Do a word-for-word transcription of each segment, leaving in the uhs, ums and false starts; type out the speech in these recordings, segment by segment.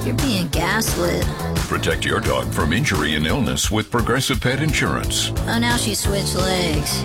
You're being gaslit. Protect your dog from injury and illness with Progressive Pet Insurance. Oh, now she switched legs.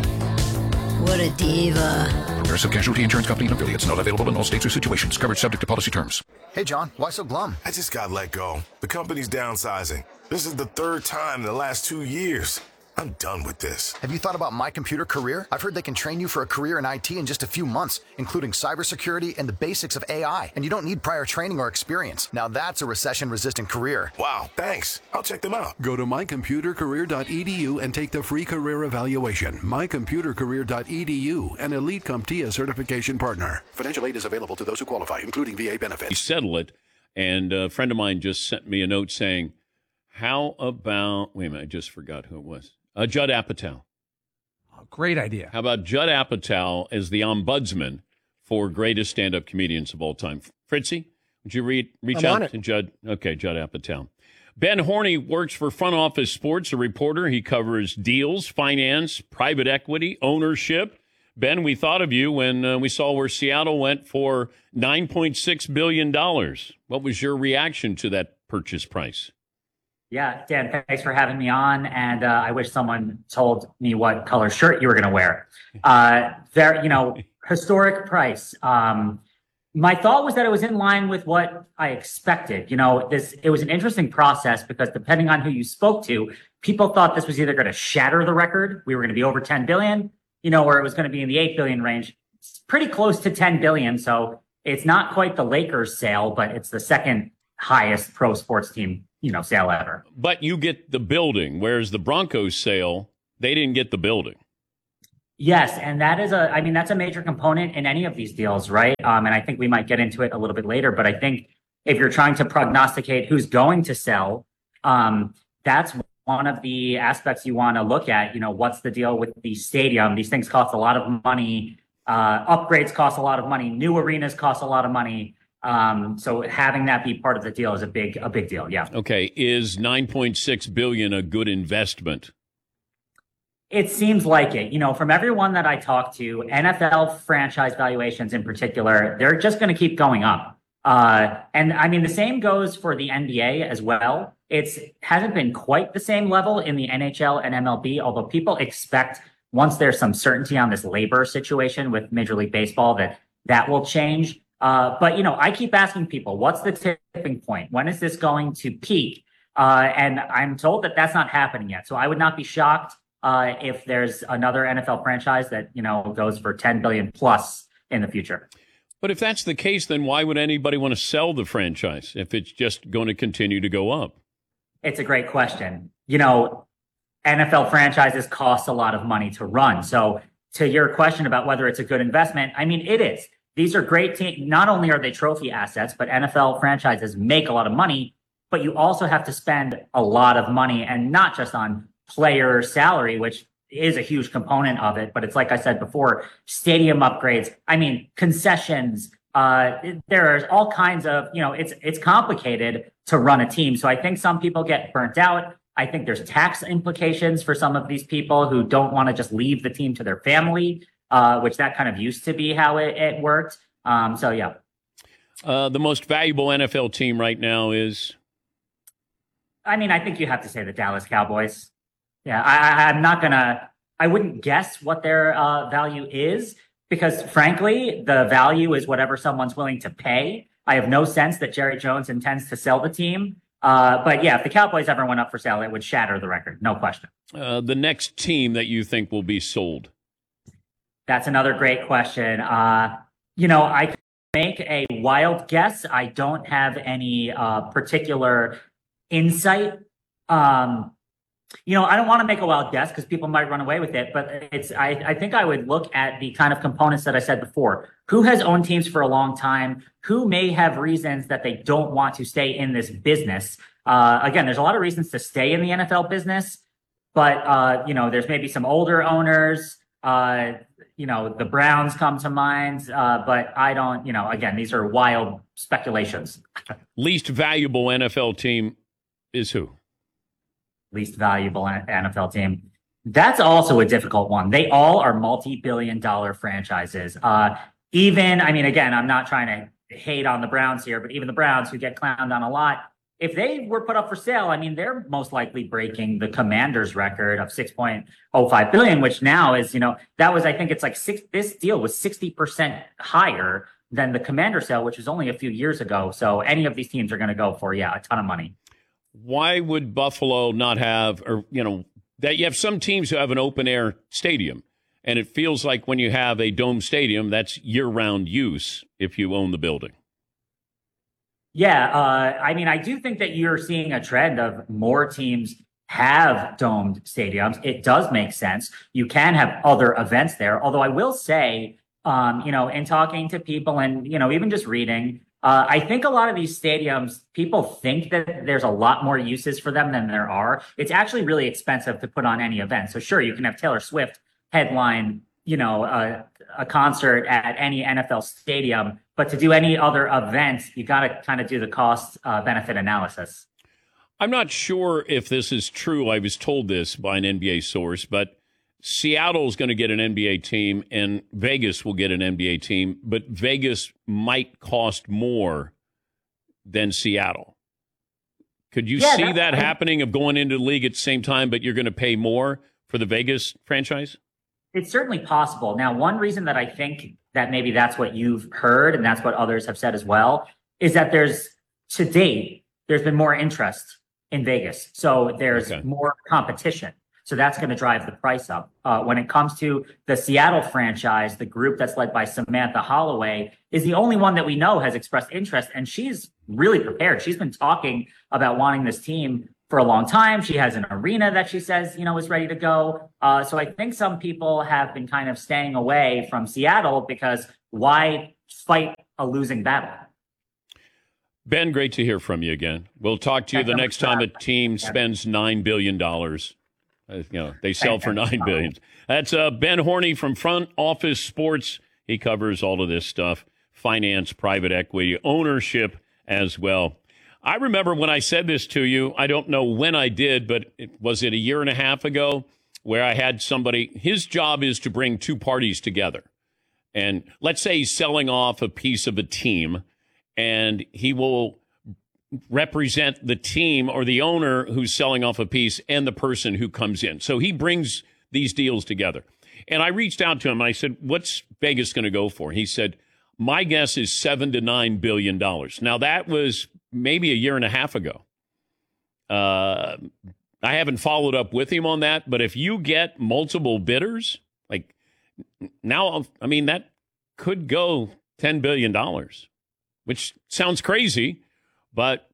What a diva. Progressive Casualty Insurance Company and affiliates. Not available in all states or situations. Coverage subject to policy terms. Hey, John, why so glum? I just got let go. The company's downsizing. This is the third time in the last two years. I'm done with this. Have you thought about My Computer Career? I've heard they can train you for a career in I T in just a few months, including cybersecurity and the basics of A I. And you don't need prior training or experience. Now that's a recession-resistant career. Wow, thanks. I'll check them out. Go to my computer career dot e d u and take the free career evaluation. my computer career dot e d u, an Elite CompTIA certification partner. Financial aid is available to those who qualify, including V A benefits. We settle it, and a friend of mine just sent me a note saying, how about, wait a minute, I just forgot who it was. Uh, Judd Apatow. Oh, great idea. How about Judd Apatow as the ombudsman for greatest stand-up comedians of all time? Fritzy, would you read, reach I'm out to Judd? Okay, Judd Apatow. Ben Horney works for Front Office Sports, a reporter. He covers deals, finance, private equity, ownership. Ben, we thought of you when uh, we saw where Seattle went for nine point six billion dollars. What was your reaction to that purchase price? Yeah, Dan, thanks for having me on. And uh, I wish someone told me what color shirt you were going to wear. Uh, there, you know, historic price. Um, my thought was that it was in line with what I expected. You know, this it was an interesting process because depending on who you spoke to, people thought this was either going to shatter the record. We were going to be over ten billion, you know, or it was going to be in the eight billion range. It's pretty close to ten billion. So it's not quite the Lakers sale, but it's the second highest pro sports team, you know, sale ever. But you get the building, whereas the Broncos sale, they didn't get the building. Yes, and that is a, I mean, that's a major component in any of these deals, right? Um, and I think we might get into it a little bit later, but I think if you're trying to prognosticate who's going to sell, um, that's one of the aspects you want to look at. You know, what's the deal with the stadium? These things cost a lot of money. Uh, upgrades cost a lot of money. New arenas cost a lot of money. Um, so having that be part of the deal is a big, a big deal. Yeah. Okay. Is nine point six billion dollars a good investment? It seems like it. You know, from everyone that I talk to, N F L franchise valuations in particular, they're just going to keep going up. Uh, and I mean, the same goes for the N B A as well. It's hasn't been quite the same level in the N H L and M L B, although people expect once there's some certainty on this labor situation with Major League Baseball that that will change. Uh, but, you know, I keep asking people, what's the tipping point? When is this going to peak? Uh, and I'm told that that's not happening yet. So I would not be shocked uh, if there's another N F L franchise that, you know, goes for ten billion plus in the future. But if that's the case, then why would anybody want to sell the franchise if it's just going to continue to go up? It's a great question. You know, N F L franchises cost a lot of money to run. So to your question about whether it's a good investment, I mean, it is. These are great teams. Not only are they trophy assets, but N F L franchises make a lot of money, but you also have to spend a lot of money, and not just on player salary, which is a huge component of it. But it's like I said before, stadium upgrades. I mean, concessions. Uh, there's all kinds of, you know, it's, it's complicated to run a team. So I think some people get burnt out. I think there's tax implications for some of these people who don't want to just leave the team to their family. Uh, which that kind of used to be how it, it worked. Um, so, yeah. Uh, the most valuable N F L team right now is? I mean, I think you have to say the Dallas Cowboys. Yeah, I, I'm not going to – I wouldn't guess what their uh, value is because, frankly, the value is whatever someone's willing to pay. I have no sense that Jerry Jones intends to sell the team. Uh, but, yeah, if the Cowboys ever went up for sale, it would shatter the record. No question. Uh, the next team that you think will be sold? That's another great question. Uh, you know, I can make a wild guess. I don't have any uh, particular insight. Um, you know, I don't want to make a wild guess because people might run away with it, but it's, I, I think I would look at the kind of components that I said before. Who has owned teams for a long time? Who may have reasons that they don't want to stay in this business? Uh, again, there's a lot of reasons to stay in the N F L business, but, uh, you know, there's maybe some older owners. Uh, you know, the Browns come to mind, uh, but I don't, you know, again, these are wild speculations. Least valuable N F L team is who? Least valuable N F L team. That's also a difficult one. They all are multi-billion dollar franchises. Uh, even, I mean, again, I'm not trying to hate on the Browns here, but even the Browns, who get clowned on a lot, if they were put up for sale, I mean, they're most likely breaking the Commanders record of six point oh five billion, which now is, you know, that was, I think it's like six, this deal was sixty percent higher than the Commander sale, which was only a few years ago. So any of these teams are going to go for, yeah, a ton of money. Why would Buffalo not have, or, you know, that you have some teams who have an open air stadium, and it feels like when you have a dome stadium, that's year round use if you own the building. Yeah, uh, I mean, I do think that you're seeing a trend of more teams have domed stadiums. It does make sense. You can have other events there. Although I will say, um, you know, in talking to people and, you know, even just reading, uh, I think a lot of these stadiums, people think that there's a lot more uses for them than there are. It's actually really expensive to put on any event. So sure, you can have Taylor Swift headline, you know, uh, a concert at any N F L stadium. But to do any other event, you got to kind of do the cost uh, benefit analysis. I'm not sure if this is true. I was told this by an N B A source, but Seattle is going to get an N B A team and Vegas will get an N B A team, but Vegas might cost more than Seattle. Could you yeah, see that, that I, happening of going into the league at the same time, but you're going to pay more for the Vegas franchise? It's certainly possible. Now, one reason that I think that maybe that's what you've heard and that's what others have said as well is that there's, to date, there's been more interest in Vegas. So there's okay. more competition. So that's going to drive the price up. Uh, when it comes to the Seattle franchise, the group that's led by Samantha Holloway is the only one that we know has expressed interest, and she's really prepared. She's been talking about wanting this team for a long time. She has an arena that she says, you know, is ready to go. Uh, so I think some people have been kind of staying away from Seattle because why fight a losing battle? Ben, great to hear from you again. We'll talk to you the next time a team spends nine billion dollars. Uh, you know, they sell for nine billion dollars. That's uh, Ben Horney from Front Office Sports. He covers all of this stuff, finance, private equity, ownership as well. I remember when I said this to you, I don't know when I did, but it, was it a year and a half ago, where I had somebody, his job is to bring two parties together. And let's say he's selling off a piece of a team, and he will represent the team or the owner who's selling off a piece and the person who comes in. So he brings these deals together. And I reached out to him and I said, what's Vegas going to go for? He said, my guess is seven to nine billion dollars. Now that was maybe a year and a half ago. Uh, I haven't followed up with him on that, but if you get multiple bidders, like now, I mean, that could go ten billion dollars, which sounds crazy. But,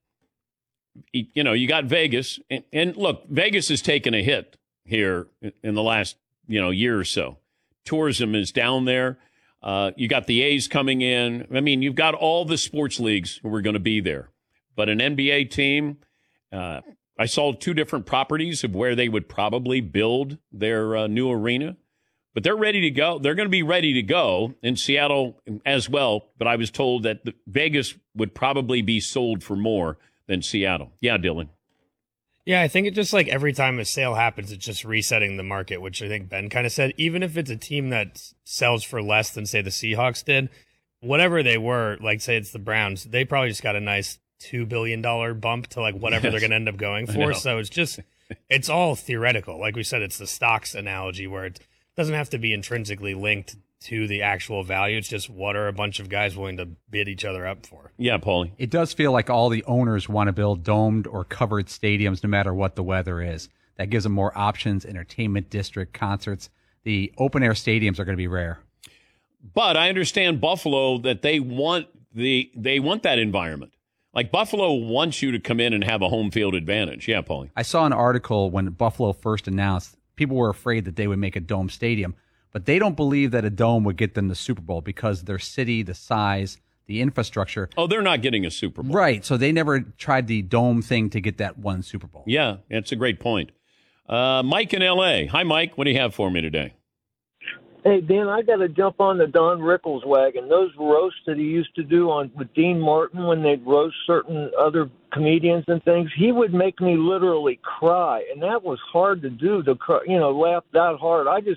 you know, you got Vegas. And, and look, Vegas has taken a hit here in the last, you know, year or so. Tourism is down there. Uh, you got the A's coming in. I mean, you've got all the sports leagues who are going to be there. But an N B A team, uh, I saw two different properties of where they would probably build their uh, new arena. But they're ready to go. They're going to be ready to go in Seattle as well. But I was told that the Vegas would probably be sold for more than Seattle. Yeah, Dylan. Yeah, I think it just like every time a sale happens, it's just resetting the market, which I think Ben kind of said. Even if it's a team that sells for less than, say, the Seahawks did, whatever they were, like, say it's the Browns, they probably just got a nice two billion dollars bump to like whatever yes. they're going to end up going for. So it's just, it's all theoretical. Like we said, it's the stocks analogy where it doesn't have to be intrinsically linked to the actual value. It's just what are a bunch of guys willing to bid each other up for. Yeah, Paulie. It does feel like all the owners want to build domed or covered stadiums no matter what the weather is. That gives them more options, entertainment district, concerts. The open-air stadiums are going to be rare. But I understand Buffalo that they want the they want that environment. Like Buffalo wants you to come in and have a home field advantage. Yeah, Paulie. I saw an article when Buffalo first announced people were afraid that they would make a dome stadium, but they don't believe that a dome would get them the Super Bowl because their city, the size, the infrastructure. Oh, they're not getting a Super Bowl. Right. So they never tried the dome thing to get that one Super Bowl. Yeah, that's a great point. Uh, Mike in L A. Hi, Mike. What do you have for me today? Hey, Dan, I got to jump on the Don Rickles wagon. Those roasts that he used to do on with Dean Martin when they'd roast certain other comedians and things, he would make me literally cry, and that was hard to do, to cry, you know, laugh that hard. I just,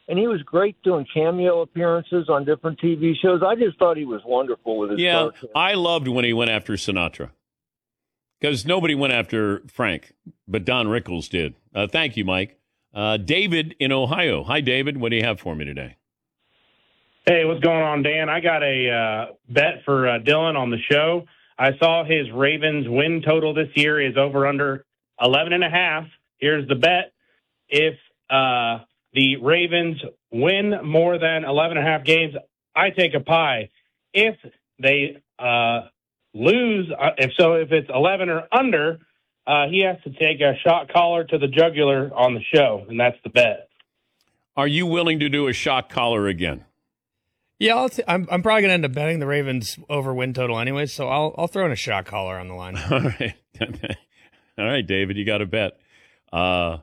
and he was great doing cameo appearances on different T V shows. I just thought he was wonderful with his Yeah, character. I loved when he went after Sinatra. Because nobody went after Frank, but Don Rickles did. Uh, thank you, Mike. Uh, David in Ohio. Hi, David. What do you have for me today? Hey, what's going on, Dan? I got a uh, bet for uh, Dylan on the show. I saw his Ravens win total this year is over under eleven and a half. Here's the bet. If uh, the Ravens win more than eleven and a half games, I take a pie. If they uh, lose, uh, if so, if it's eleven or under, uh, he has to take a shot collar to the jugular on the show, and that's the bet. Are you willing to do a shot collar again? Yeah, I'll t- I'm I'm probably gonna end up betting the Ravens over win total anyway, so I'll I'll throw in a shot collar on the line. All right, all right, David, you got a bet. Uh,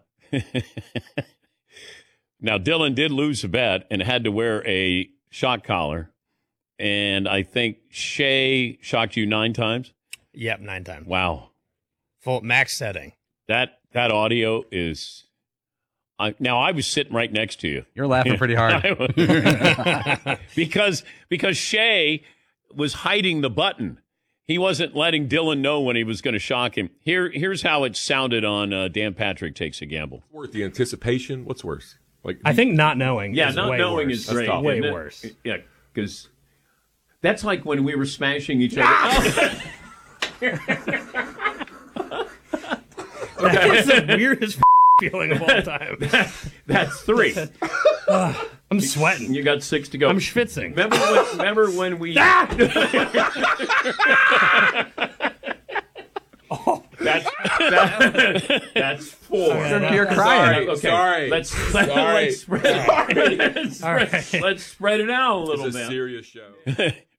now Dylan did lose a bet and had to wear a shot collar, and I think Shay shocked you nine times. Yep, nine times. Wow, Full max setting. That that audio is. I, now I was sitting right next to you. You're laughing pretty hard because because Shay was hiding the button. He wasn't letting Dylan know when he was going to shock him. Here here's how it sounded on uh, Dan Patrick Takes a Gamble. Worth the anticipation. What's worse? Like I think not knowing. Yeah, is not way knowing worse. is great. That's way isn't it? worse. Yeah, because that's like when we were smashing each other. Oh. That's the weirdest feeling of all time. That's three. uh, I'm sweating. You got six to go. I'm schwitzing. Remember when, remember when we... oh, that's, that, that's four. Okay, you're crying. Okay, Sorry. Let's, let, Sorry. let's, spread, let's, All spread, right. let's spread it out a little It's a bit. serious show.